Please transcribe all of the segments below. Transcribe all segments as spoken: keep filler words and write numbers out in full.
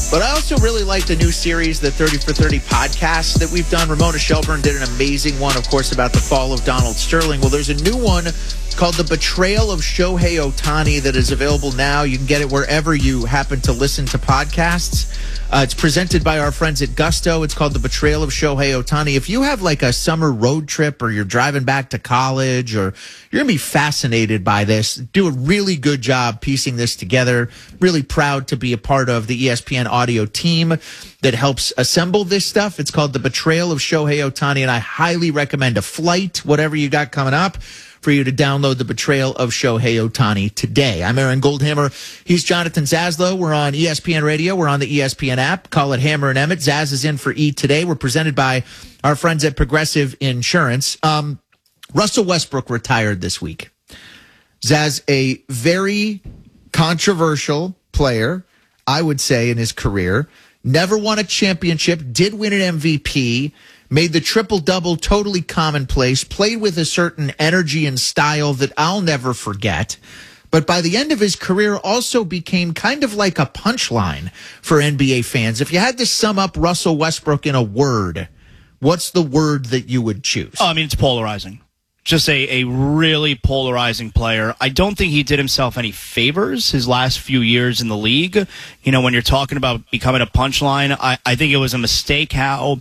But I also really like the new series, the thirty for thirty podcast that we've done. Ramona Shelburne did an amazing one, of course, about the fall of Donald Sterling. Well, there's a new one called The Betrayal of Shohei Ohtani that is available now. You can get it wherever you happen to listen to podcasts. Uh, it's presented by our friends at Gusto. It's called The Betrayal of Shohei Ohtani. If you have like a summer road trip or you're driving back to college or you're going to be fascinated by this, do a really good job piecing this together. Really proud to be a part of the E S P N audio team that helps assemble this stuff. It's called The Betrayal of Shohei Ohtani, and I highly recommend a flight, whatever you got coming up, for you to download The Betrayal of Shohei Ohtani today. I'm Aaron Goldhammer. He's Jonathan Zaslow. We're on E S P N Radio. We're on the E S P N app. Call it Hammer and Emmett. Zaz is in for E today. We're presented by our friends at Progressive Insurance. Um, Russell Westbrook retired this week. Zaz, a very controversial player, I would say, in his career. Never won a championship, did win an M V P, made the triple-double totally commonplace, played with a certain energy and style that I'll never forget. But by the end of his career, also became kind of like a punchline for N B A fans. If you had to sum up Russell Westbrook in a word, what's the word that you would choose? Oh, I mean, it's polarizing. Just a, a really polarizing player. I don't think he did himself any favors his last few years in the league. You know, when you're talking about becoming a punchline, I, I think it was a mistake how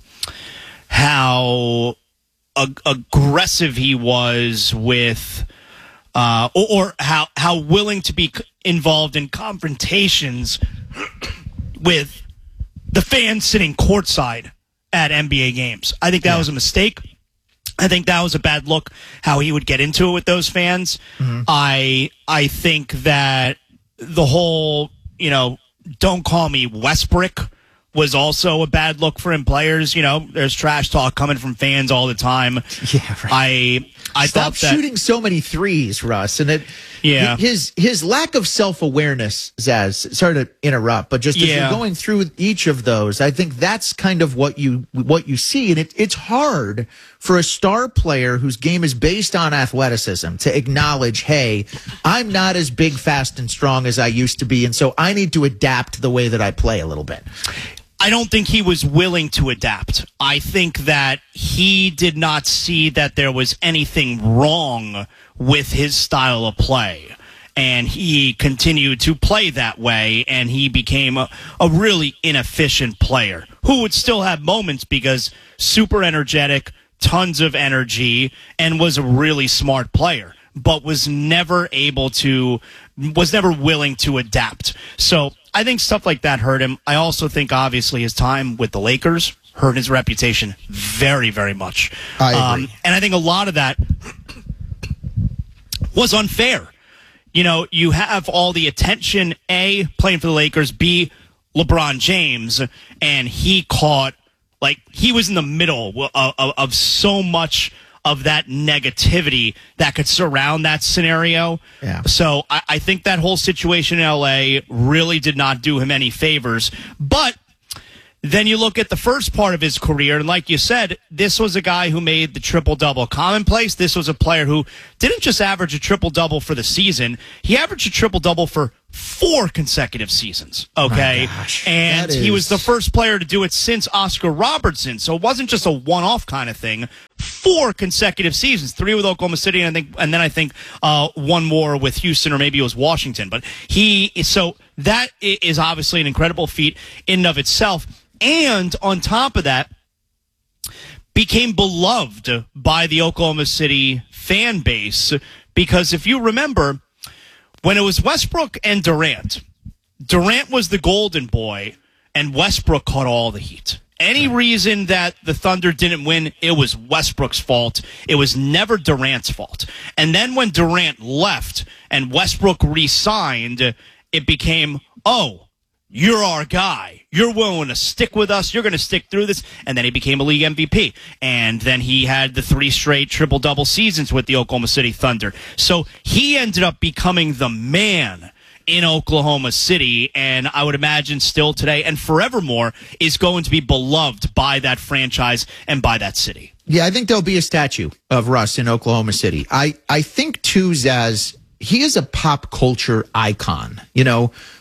how ag- aggressive he was with, uh, or, or how how willing to be involved in confrontations with the fans sitting courtside at N B A games. I think that yeah. was a mistake. I think that was a bad look, how he would get into it with those fans. Mm-hmm. I I think that the whole, you know, don't call me Westbrook was also a bad look for him players. You know, there's trash talk coming from fans all the time. Yeah, right. I I Stop thought that, shooting so many threes, Russ. And it, yeah. his his lack of self-awareness, Zaz, sorry to interrupt, but just as yeah. you're going through each of those, I think that's kind of what you what you see. And it, it's hard for a star player whose game is based on athleticism to acknowledge, hey, I'm not as big, fast, and strong as I used to be, and so I need to adapt the way that I play a little bit. I don't think he was willing to adapt. I think that he did not see that there was anything wrong with his style of play. And he continued to play that way, and he became a, a really inefficient player who would still have moments because super energetic, tons of energy, and was a really smart player, but was never able to, was never willing to adapt. So I think stuff like that hurt him. I also think, obviously, his time with the Lakers hurt his reputation very, very much. I agree. Um, and I think a lot of that was unfair. You know, you have all the attention, A, playing for the Lakers, B, LeBron James, and he caught, like, he was in the middle of, of, of so much of that negativity that could surround that scenario. Yeah. So I, I think that whole situation in L A really did not do him any favors. But then you look at the first part of his career, and like you said, this was a guy who made the triple-double commonplace. This was a player who didn't just average a triple-double for the season. He averaged a triple-double for four consecutive seasons, okay? Gosh, and is... he was the first player to do it since Oscar Robertson, so it wasn't just a one-off kind of thing. Four consecutive seasons, three with Oklahoma City, and I think, and then I think uh, one more with Houston, or maybe it was Washington. But he, so that is obviously an incredible feat in and of itself. And on top of that, became beloved by the Oklahoma City fan base, because if you remember, when it was Westbrook and Durant, Durant was the golden boy, and Westbrook caught all the heat. Any reason that the Thunder didn't win, it was Westbrook's fault. It was never Durant's fault. And then when Durant left and Westbrook re-signed, it became, oh, you're our guy. You're willing to stick with us. You're going to stick through this. And then he became a league M V P. And then he had the three straight triple-double seasons with the Oklahoma City Thunder. So he ended up becoming the man in Oklahoma City, and I would imagine still today and forevermore is going to be beloved by that franchise and by that city. Yeah, I think there'll be a statue of Russ in Oklahoma City. I, I think, too, Zaz, he is a pop culture icon. You know,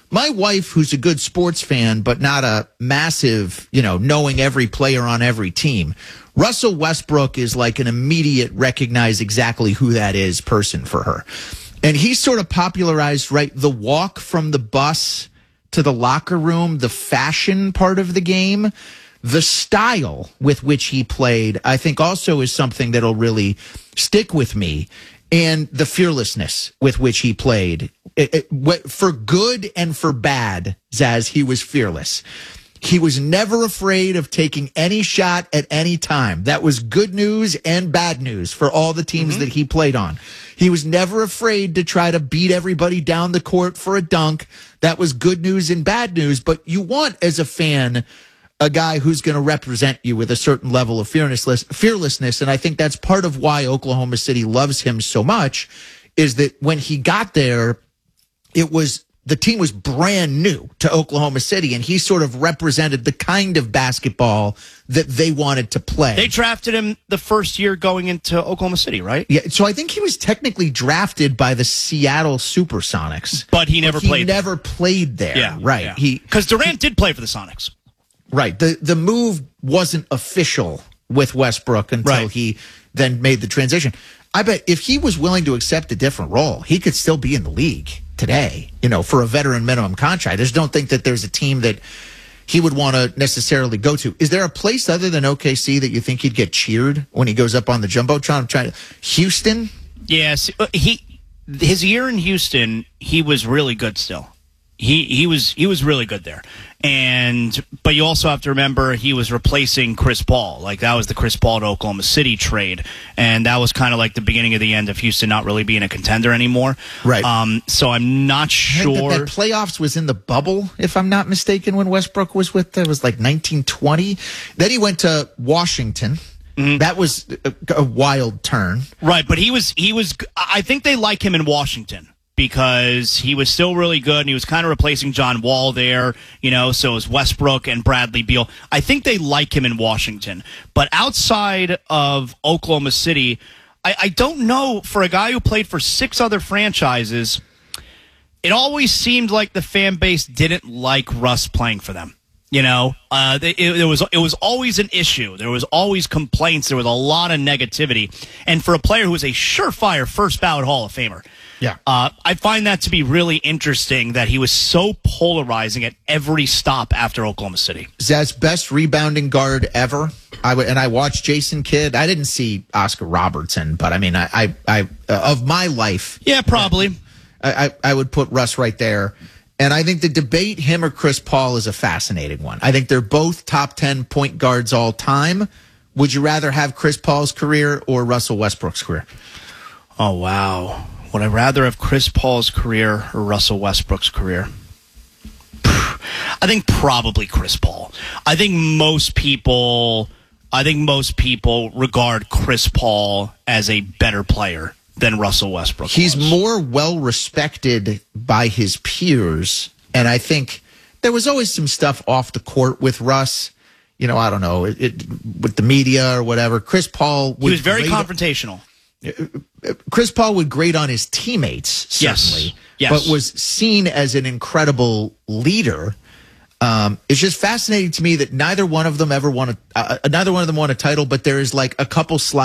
my wife, who's a good sports fan, but not a massive, you know, knowing every player on every team, Russell Westbrook is like an immediate recognize exactly who that is person for her. And he sort of popularized, right, the walk from the bus to the locker room, the fashion part of the game. The style with which he played, I think, also is something that'll really stick with me. And the fearlessness with which he played. It, it, for good and for bad, Zaz, he was fearless. He was never afraid of taking any shot at any time. That was good news and bad news for all the teams mm-hmm. that he played on. He was never afraid to try to beat everybody down the court for a dunk. That was good news and bad news. But you want, as a fan, a guy who's going to represent you with a certain level of fearlessness, fearlessness. And I think that's part of why Oklahoma City loves him so much, is that when he got there, it was the team was brand new to Oklahoma City, and he sort of represented the kind of basketball that they wanted to play. They drafted him the first year going into Oklahoma City, right? Yeah, so I think he was technically drafted by the Seattle Supersonics. But he never but he played never there. played there. Yeah, right. Yeah. He Because Durant did play for the Sonics. Right. The the move wasn't official with Westbrook until right. he then made the transition. I bet if he was willing to accept a different role, he could still be in the league today, you know, for a veteran minimum contract. I just don't think that there's a team that he would want to necessarily go to. Is there a place other than O K C that you think he'd get cheered when he goes up on the Jumbotron? I'm trying to, Houston? Yes. He his year in Houston, he was really good still. He he was he was really good there. And but you also have to remember he was replacing Chris Paul. Like that was the Chris Paul to Oklahoma City trade. And that was kind of like the beginning of the end of Houston not really being a contender anymore. Right. Um so I'm not sure. That, that playoffs was in the bubble, if I'm not mistaken, when Westbrook was with it was like nineteen twenty. Then he went to Washington. Mm-hmm. That was a, a wild turn. Right, but he was he was I think they like him in Washington, because he was still really good, and he was kind of replacing John Wall there, you know, so it was Westbrook and Bradley Beal. I think they like him in Washington. But outside of Oklahoma City, I, I don't know, for a guy who played for six other franchises, it always seemed like the fan base didn't like Russ playing for them. You know, uh, it, it was it was always an issue. There was always complaints. There was a lot of negativity. And for a player who was a surefire first ballot Hall of Famer, yeah, uh, I find that to be really interesting that he was so polarizing at every stop after Oklahoma City. Zaz, best rebounding guard ever. I would, and I watched Jason Kidd. I didn't see Oscar Robertson, but I mean, I, I, I uh, of my life, yeah, probably, I, I, I would put Russ right there. And I think the debate, him or Chris Paul, is a fascinating one. I think they're both top ten point guards all time. Would you rather have Chris Paul's career or Russell Westbrook's career? Oh, wow. Would I rather have Chris Paul's career or Russell Westbrook's career? I think probably Chris Paul. I think most people, I think most people regard Chris Paul as a better player than Russell Westbrook. He's was. more well respected by his peers, and I think there was always some stuff off the court with Russ. You know, I don't know, it, it, with the media or whatever. Chris Paul would he was very grade, confrontational. Chris Paul would grade on his teammates, certainly, yes. Yes. but was seen as an incredible leader. Um, it's just fascinating to me that neither one of them ever won a uh, neither one of them won a title, but there is like a couple slides